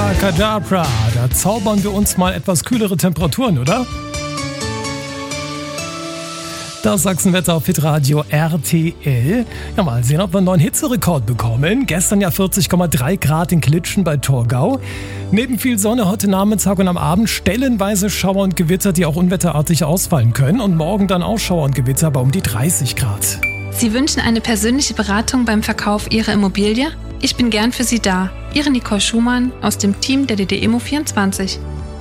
Abracadabra, da zaubern wir uns mal etwas kühlere Temperaturen, oder? Das Sachsenwetter auf Hitradio RTL. Ja, mal sehen, ob wir einen neuen Hitzerekord bekommen. Gestern ja 40,3 Grad in Klitschen bei Torgau. Neben viel Sonne heute Nachmittag und am Abend stellenweise Schauer und Gewitter, die auch unwetterartig ausfallen können. Und morgen dann auch Schauer und Gewitter bei um die 30 Grad. Sie wünschen eine persönliche Beratung beim Verkauf Ihrer Immobilie? Ich bin gern für Sie da. Ihre Nicole Schumann aus dem Team der DDEMO24.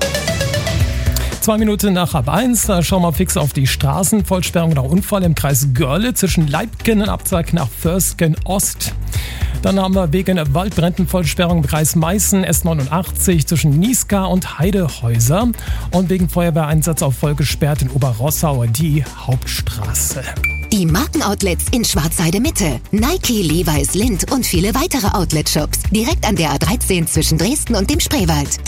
2 Minuten nach halb 1, da schauen wir fix auf die Straßen. Vollsperrung nach Unfall im Kreis Görlitz zwischen Leipgen und Abzweig nach Vörsgen Ost. Dann haben wir wegen Waldbränden Vollsperrung im Kreis Meißen S89 zwischen Niesga und Heidehäuser. Und wegen Feuerwehreinsatz auch voll gesperrt in Oberrossau die Hauptstraße. Die Markenoutlets in Schwarzheide Mitte. Nike, Levi's, Lindt und viele weitere Outlet-Shops. Direkt an der A13 zwischen Dresden und dem Spreewald.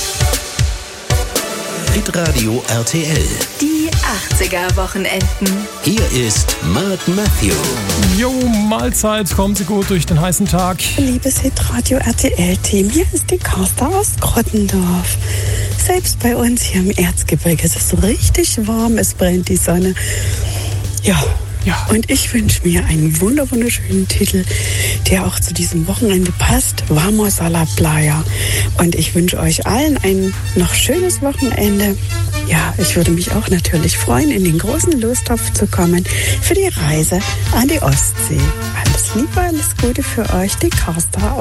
Hitradio RTL. Die 80er-Wochenenden. Hier ist Mark Matthew. Jo, Mahlzeit, kommen Sie gut durch den heißen Tag. Liebes Hitradio RTL-Team, hier ist die Carsta aus Grottendorf. Selbst bei uns hier im Erzgebirge ist es so richtig warm, es brennt die Sonne. Ja. Und ich wünsche mir einen wunderschönen Titel, der auch zu diesem Wochenende passt. Vamos a la playa. Und ich wünsche euch allen ein noch schönes Wochenende. Ja, ich würde mich auch natürlich freuen, in den großen Lostopf zu kommen für die Reise an die Ostsee. Alles Liebe, alles Gute für euch, die Carsta.